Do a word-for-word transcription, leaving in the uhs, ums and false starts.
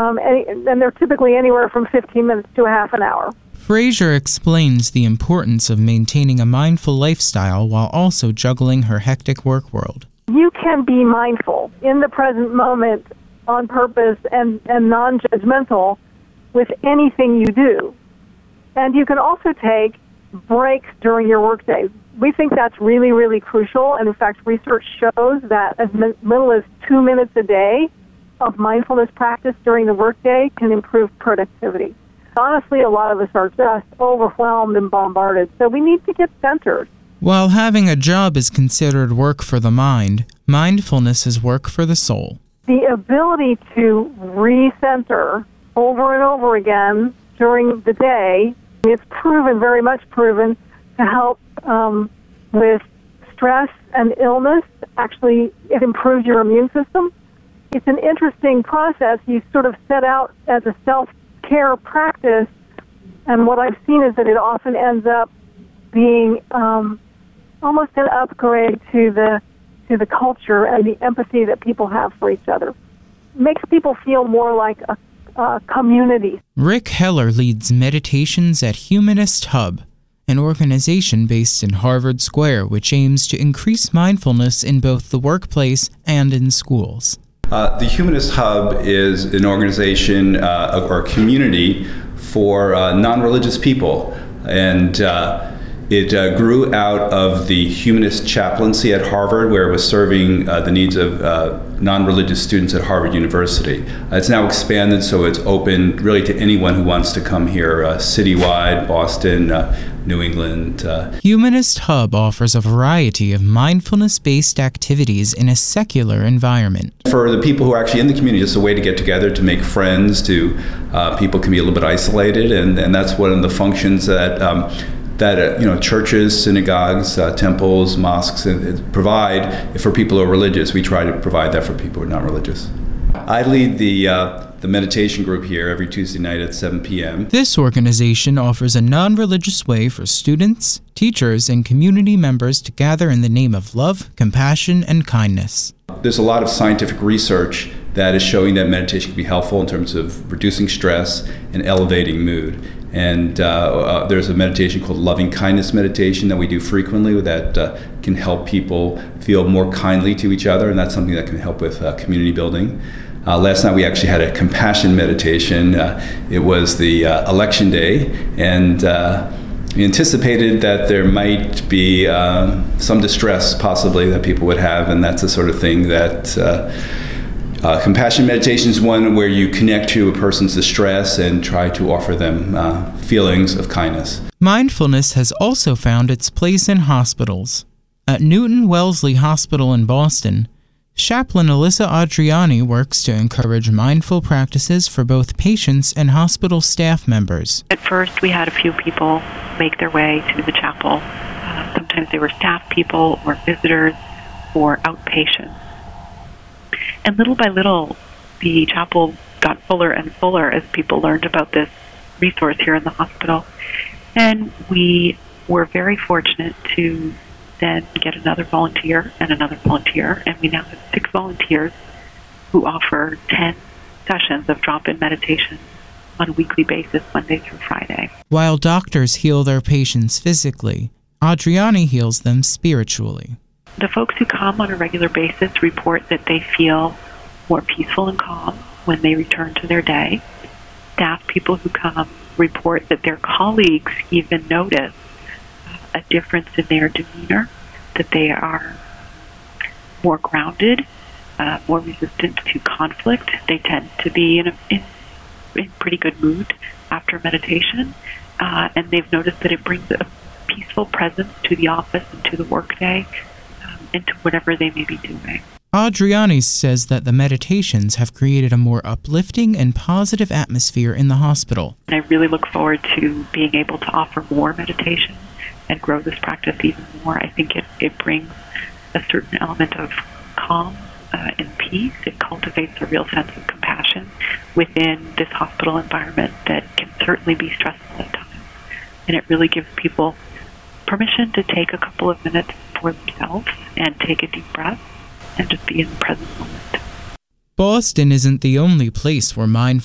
um, and, and they're typically anywhere from fifteen minutes to a half an hour. Fraser explains the importance of maintaining a mindful lifestyle while also juggling her hectic work world. You can be mindful in the present moment on purpose and, and non-judgmental with anything you do. And you can also take breaks during your workday. We think that's really, really crucial. And in fact, research shows that as little as two minutes a day of mindfulness practice during the workday can improve productivity. Honestly, a lot of us are just overwhelmed and bombarded, so we need to get centered. While having a job is considered work for the mind, mindfulness is work for the soul. The ability to recenter over and over again during the day is proven, very much proven, to help um, with stress and illness. Actually, it improves your immune system. It's an interesting process. You sort of set out as a self-care practice, and what I've seen is that it often ends up being um, almost an upgrade to the to the culture and the empathy that people have for each other. Makes people feel more like a, a community. Rick Heller leads meditations at Humanist Hub, an organization based in Harvard Square which aims to increase mindfulness in both the workplace and in schools. Uh, the Humanist Hub is an organization uh, or a community for uh, non-religious people, and uh, it uh, grew out of the Humanist chaplaincy at Harvard, where it was serving uh, the needs of uh, non-religious students at Harvard University. Uh, it's now expanded, so it's open really to anyone who wants to come here, uh, citywide, Boston, uh, New England. Uh. Humanist Hub offers a variety of mindfulness-based activities in a secular environment. For the people who are actually in the community, it's a way to get together, to make friends, to uh, people can be a little bit isolated, and, and that's one of the functions that um, that uh, you know, churches, synagogues, uh, temples, mosques uh, provide for people who are religious. We try to provide that for people who are not religious. I lead the uh, the meditation group here every Tuesday night at seven p.m. This organization offers a non-religious way for students, teachers, and community members to gather in the name of love, compassion, and kindness. There's a lot of scientific research that is showing that meditation can be helpful in terms of reducing stress and elevating mood. And uh, uh, there's a meditation called loving kindness meditation that we do frequently that uh, can help people feel more kindly to each other, and that's something that can help with uh, community building. Uh, last night we actually had a compassion meditation. Uh, it was the uh, election day, and uh, we anticipated that there might be uh, some distress possibly that people would have, and that's the sort of thing that uh, Uh, compassion meditation is one where you connect to a person's distress and try to offer them uh, feelings of kindness. Mindfulness has also found its place in hospitals. At Newton Wellesley Hospital in Boston, Chaplain Alyssa Adriani works to encourage mindful practices for both patients and hospital staff members. At first, we had a few people make their way to the chapel. Uh, sometimes they were staff people or visitors or outpatients. And little by little, the chapel got fuller and fuller as people learned about this resource here in the hospital. And we were very fortunate to then get another volunteer and another volunteer. And we now have six volunteers who offer ten sessions of drop-in meditation on a weekly basis, Monday through Friday. While doctors heal their patients physically, Adriani heals them spiritually. The folks who come on a regular basis report that they feel more peaceful and calm when they return to their day. Staff people who come report that their colleagues even notice a difference in their demeanor, that they are more grounded, uh, more resistant to conflict. They tend to be in a in, in pretty good mood after meditation, uh, and they've noticed that it brings a peaceful presence to the office and to the workday, into whatever they may be doing. Adriani says that the meditations have created a more uplifting and positive atmosphere in the hospital. And I really look forward to being able to offer more meditation and grow this practice even more. I think it, it brings a certain element of calm uh, and peace. It cultivates a real sense of compassion within this hospital environment that can certainly be stressful at times. And it really gives people permission to take a couple of minutes for themselves and take a deep breath and just be in the present moment. Boston isn't the only place where mindfulness